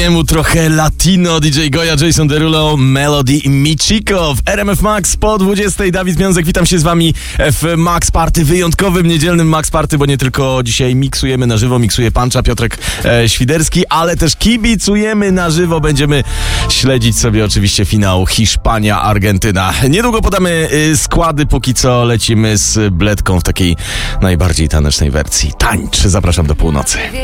Mu trochę latino, DJ Goya, Jason Derulo, Melody Michiko w RMF Max po 20. Dawid Miązek, witam się z wami w Max Party, wyjątkowym niedzielnym Max Party, bo nie tylko dzisiaj miksujemy na żywo, miksuje Pancza, Piotrek Świderski, ale też kibicujemy na żywo, będziemy śledzić sobie oczywiście finał Hiszpania-Argentyna. Niedługo podamy składy, póki co lecimy z Bledką w takiej najbardziej tanecznej wersji. Tańcz, zapraszam do północy.